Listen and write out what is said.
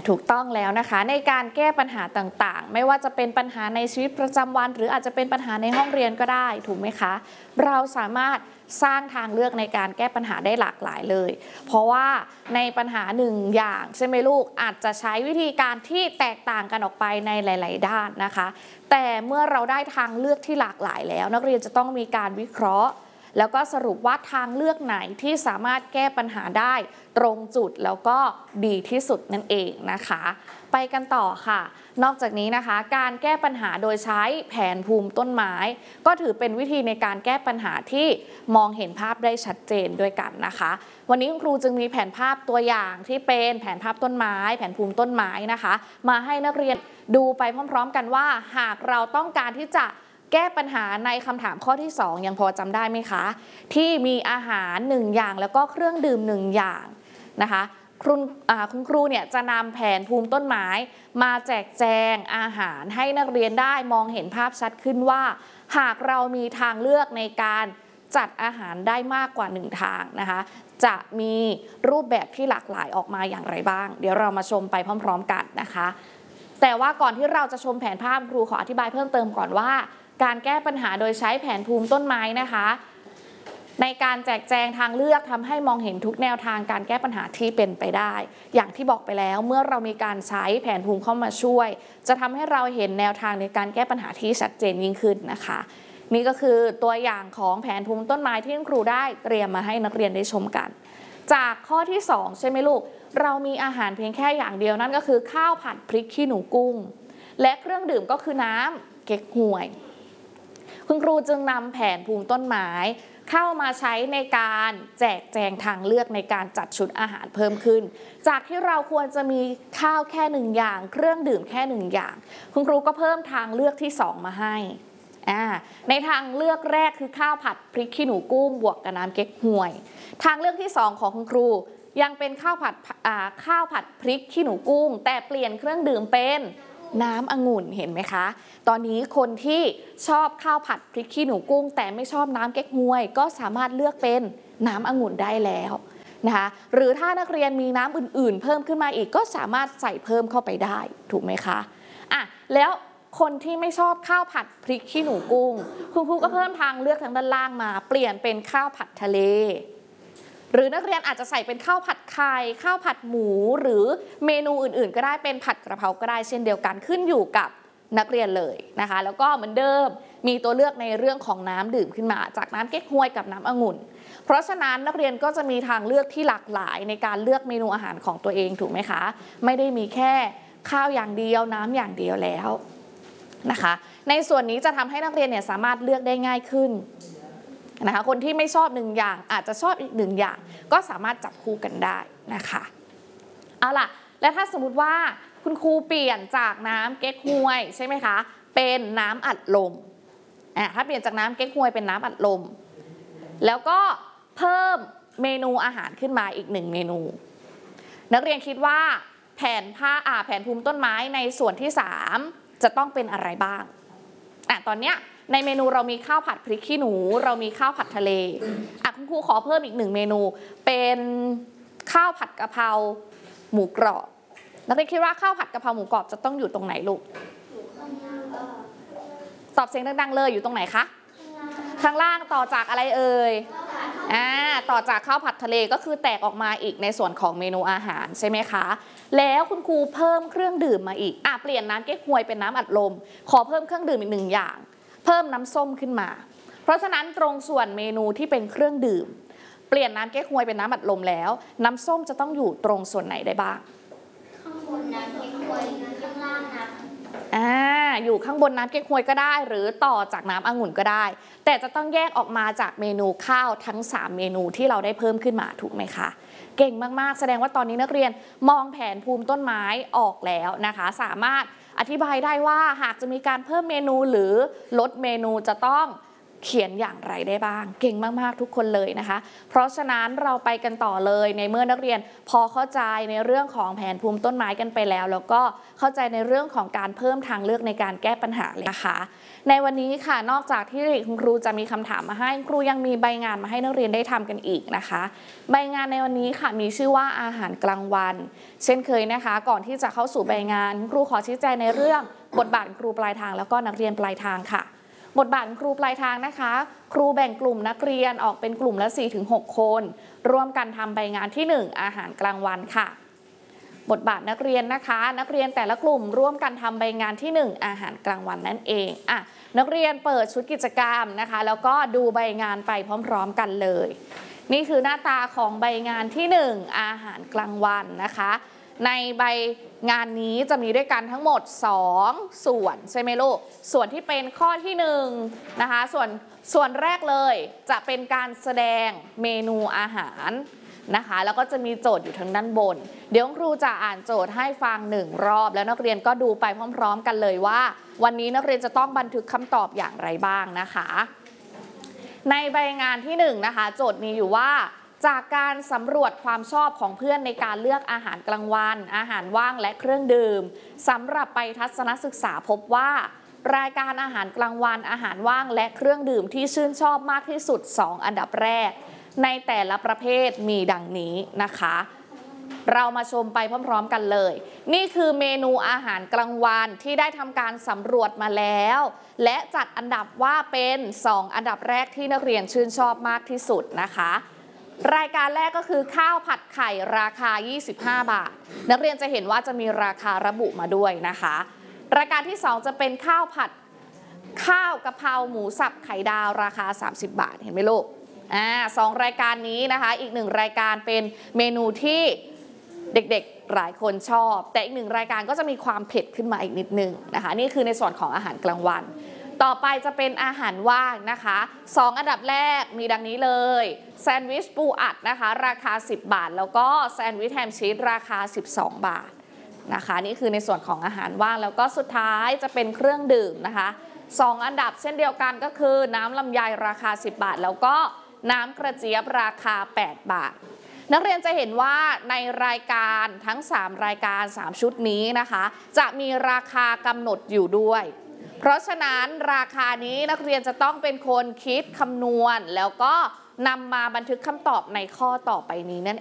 ถูกต้องแล้วนะคะในการแก้ปัญหาต่างๆไม่ว่าจะเป็นปัญหาในชีวิตประจำวันหรืออาจจะเป็นปัญหาในห้องเรียนก็ได้ถูกไหมคะเราสามารถสร้างทางเลือกในการแก้ปัญหาได้หลากหลายเลยเพราะว่าในปัญหาหนึ่งอย่างใช่ไหมลูกอาจจะใช้วิธีการที่แตกต่างกันออกไปในหลายๆด้านนะคะแต่เมื่อเราได้ทางเลือกที่หลากหลายแล้วนักเรียนจะต้องมีการวิเคราะห์แล้วก็สรุปว่าทางเลือกไหนที่สามารถแก้ปัญหาได้ตรงจุดแล้วก็ดีที่สุดนั่นเองนะคะไปกันต่อค่ะนอกจากนี้นะคะการแก้ปัญหาโดยใช้แผนภูมิต้นไม้ก็ถือเป็นวิธีในการแก้ปัญหาที่มองเห็นภาพได้ชัดเจนด้วยกันนะคะวันนี้คุณครูจึงมีแผนภาพตัวอย่างที่เป็นแผนภาพต้นไม้แผนภูมิต้นไม้นะคะมาให้นักเรียนดูไปพร้อมๆกันว่าหากเราต้องการที่จะแก้ปัญหาในคำถามข้อที่2ยังพอจำได้ไหมคะที่มีอาหาร1อย่างแล้วก็เครื่องดื่ม1อย่างนะคะคุณครูเนี่ยจะนำแผนภูมิต้นไม้มาแจกแจงอาหารให้นักเรียนได้มองเห็นภาพชัดขึ้นว่าหากเรามีทางเลือกในการจัดอาหารได้มากกว่า1ทางนะคะจะมีรูปแบบที่หลากหลายออกมาอย่างไรบ้างเดี๋ยวเรามาชมไปพร้อมๆกันนะคะแต่ว่าก่อนที่เราจะชมแผนภาพครูขออธิบายเพิ่มเติมก่อนว่าการแก้ปัญหาโดยใช้แผนภูมิต้นไม้นะคะในการแจกแจงทางเลือกทำให้มองเห็นทุกแนวทางการแก้ปัญหาที่เป็นไปได้อย่างที่บอกไปแล้วเมื่อเรามีการใช้แผนภูมิเข้ามาช่วยจะทำให้เราเห็นแนวทางในการแก้ปัญหาที่ชัดเจนยิ่งขึ้นนะคะนี่ก็คือตัวอย่างของแผนภูมิต้นไม้ที่ครูได้เตรียมมาให้นักเรียนได้ชมกันจากข้อที่2ใช่ไหมลูกเรามีอาหารเพียงแค่อย่างเดียวนั่นก็คือข้าวผัดพริกขี้หนูกุ้งและเครื่องดื่มก็คือน้ำเก๊กฮวยคุณครูจึงนำแผนภูมิต้นไม้เข้ามาใช้ในการแจกแจงทางเลือกในการจัดชุดอาหารเพิ่มขึ้นจากที่เราควรจะมีข้าวแค่1อย่างเครื่องดื่มแค่1อย่างคุณครูก็เพิ่มทางเลือกที่2มาให้ในทางเลือกแรกคือข้าวผัดพริกขี้หนูกุ้งบวกกับน้ำเก๊กฮวยทางเลือกที่2ของคุณครูยังเป็นข้าวผัดพริกขี้หนูกุ้งแต่เปลี่ยนเครื่องดื่มเป็นน้ำองุ่นเห็นไหมคะตอนนี้คนที่ชอบข้าวผัดพริกขี้หนูกุ้งแต่ไม่ชอบน้ำเก๊กฮวยก็สามารถเลือกเป็นน้ำองุ่นได้แล้วนะคะหรือถ้านักเรียนมีน้ำอื่นๆเพิ่มขึ้นมาอีกก็สามารถใส่เพิ่มเข้าไปได้ถูกไหมคะแล้วคนที่ไม่ชอบข้าวผัดพริกขี้หนูกุ้งคุณครูก็เพิ่มทางเลือกทางด้านล่างมาเปลี่ยนเป็นข้าวผัดทะเลหรือนักเรียนอาจจะใส่เป็นข้าวผัดไข่ข้าวผัดหมูหรือเมนูอื่นๆก็ได้เป็นผัดกระเพราก็ได้เช่นเดียวกันขึ้นอยู่กับนักเรียนเลยนะคะแล้วก็เหมือนเดิมมีตัวเลือกในเรื่องของน้ำดื่มขึ้นมาจากน้ำเก๊กฮวยกับน้ำองุ่นเพราะฉะนั้นนักเรียนก็จะมีทางเลือกที่หลากหลายในการเลือกเมนูอาหารของตัวเองถูกไหมคะไม่ได้มีแค่ข้าวอย่างเดียวน้ำอย่างเดียวแล้วนะคะในส่วนนี้จะทำให้นักเรียนเนี่ยสามารถเลือกได้ง่ายขึ้นนะคะคนที่ไม่ชอบ1อย่างอาจจะชอบอีก1อย่างก็สามารถจับคู่กันได้นะคะเอาล่ะและถ้าสมมุติว่าคุณครูเปลี่ยนจากน้ำเก๊กฮวยใช่ไหมคะเป็นน้ำอัดลมถ้าเปลี่ยนจากน้ำเก๊กฮวยเป็นน้ำอัดลมแล้วก็เพิ่มเมนูอาหารขึ้นมาอีก1เมนูนักเรียนคิดว่าแผนภูมิต้นไม้ในส่วนที่3จะต้องเป็นอะไรบ้างตอนเนี้ยในเมนูเรามีข้าวผัดพริกขี้หนูเรามีข้าวผัดทะเลคุณครูขอเพิ่มอีก1เมนูเป็นข้าวผัดกะเพราหมูกรอบนักเรียนคิดว่าข้าวผัดกะเพราหมูกรอบจะต้องอยู่ตรงไหนลูกตอบเสียงดังๆเลยอยู่ตรงไหนคะข้างล่างต่อจากอะไรเอ่ยต่อจากข้าวผัดทะเลก็คือแตกออกมาอีกในส่วนของเมนูอาหารใช่ไหมคะแล้วคุณครูเพิ่มเครื่องดื่มมาอีกเปลี่ยนน้ำเก๊กฮวยเป็นน้ำอัดลมขอเพิ่มเครื่องดื่มอีก1อย่างเพิ่มน้ำส้มขึ้นมาเพราะฉะนั้นตรงส่วนเมนูที่เป็นเครื่องดื่มเปลี่ยนน้ำเก๊กฮวยเป็นน้ำอัดลมแล้วน้ำส้มจะต้องอยู่ตรงส่วนไหนได้บ้างข้างบนน้ำเก๊กฮวยข้างล่างน้ำอยู่ข้างบนน้ำเก๊กฮวยก็ได้หรือต่อจากน้ำองุ่นก็ได้แต่จะต้องแยกออกมาจากเมนูข้าวทั้ง3เมนูที่เราได้เพิ่มขึ้นมาถูกไหมคะเก่งมากๆแสดงว่าตอนนี้นักเรียนมองแผนภูมิต้นไม้ออกแล้วนะคะสามารถอธิบายได้ว่าหากจะมีการเพิ่มเมนูหรือลดเมนูจะต้องเขียนอย่างไรได้บ้างเก่งมากๆทุกคนเลยนะคะเพราะฉะนั้นเราไปกันต่อเลยในเมื่อนักเรียนพอเข้าใจในเรื่องของแผนภูมิต้นไม้กันไปแล้วก็เข้าใจในเรื่องของการเพิ่มทางเลือกในการแก้ปัญหาเลยนะคะในวันนี้ค่ะนอกจากที่คุณครูจะมีคำถามมาให้ครูยังมีใบงานมาให้นักเรียนได้ทำกันอีกนะคะใบงานในวันนี้ค่ะมีชื่อว่าอาหารกลางวันเช่นเคยนะคะก่อนที่จะเข้าสู่ใบงานครูขอชี้แจงในเรื่องบทบาทครูปลายทางแล้วก็นักเรียนปลายทางค่ะบทบาทครูปลายทางนะคะครูแบ่งกลุ่มนักเรียนออกเป็นกลุ่มละ 4-6 คนร่วมกันทำใบงานที่ 1อาหารกลางวันค่ะบทบาทนักเรียนนะคะนักเรียนแต่ละกลุ่มร่วมกันทำใบงานที่ 1อาหารกลางวันนั่นเองนักเรียนเปิดชุดกิจกรรมนะคะแล้วก็ดูใบงานไปพร้อมๆกันเลยนี่คือหน้าตาของใบงานที่ 1อาหารกลางวันนะคะในใบงานนี้จะมีด้วยกันทั้งหมด2ส่วนใช่ไหมลูกส่วนที่เป็นข้อที่1นะคะส่วนแรกเลยจะเป็นการแสดงเมนูอาหารนะคะแล้วก็จะมีโจทย์อยู่ทางด้านบนเดี๋ยวครูจะอ่านโจทย์ให้ฟัง1รอบแล้วนักเรียนก็ดูไปพร้อมๆกันเลยว่าวันนี้นักเรียนจะต้องบันทึกคำตอบอย่างไรบ้างนะคะในใบงานที่1นะคะโจทย์มีอยู่ว่าจากการสำรวจความชอบของเพื่อนในการเลือกอาหารกลางวันอาหารว่างและเครื่องดื่มสำหรับไปทัศนศึกษาพบว่ารายการอาหารกลางวันอาหารว่างและเครื่องดื่มที่ชื่นชอบมากที่สุด2อันดับแรกในแต่ละประเภทมีดังนี้นะคะเรามาชมไปพร้อมๆกันเลยนี่คือเมนูอาหารกลางวันที่ได้ทำการสำรวจมาแล้วและจัดอันดับว่าเป็น2อันดับแรกที่นักเรียนชื่นชอบมากที่สุดนะคะรายการแรกก็คือข้าวผัดไข่ราคา25 บาทนักเรียนจะเห็นว่าจะมีราคาระบุมาด้วยนะคะรายการที่2จะเป็นข้าวกะเพราหมูสับไข่ดาวราคา30 บาทเห็นไหมลูก2รายการนี้นะคะอีก1รายการเป็นเมนูที่เด็กๆหลายคนชอบแต่อีก1รายการก็จะมีความเผ็ดขึ้นมาอีกนิดนึงนะคะนี่คือในส่วนของอาหารกลางวันต่อไปจะเป็นอาหารว่างนะคะ2อันดับแรกมีดังนี้เลยแซนด์วิชปูอัดนะคะราคา10 บาทแล้วก็แซนด์วิชแฮมชีสราคา12 บาทนะคะนี่คือในส่วนของอาหารว่างแล้วก็สุดท้ายจะเป็นเครื่องดื่มนะคะ2อันดับเช่นเดียวกันก็คือน้ำลำไยราคา10 บาทแล้วก็น้ำกระเจี๊ยบราคา8 บาทนักเรียนจะเห็นว่าในรายการทั้ง3รายการ3ชุดนี้นะคะจะมีราคากำหนดอยู่ด้วยเพราะฉะนั้นราคานี้นักเรียนจะต้องเป็นคนคิดคำนวณแล้วก็นำมาบันทึกคำตอบในข้อต่อไปนี้นั่นเอง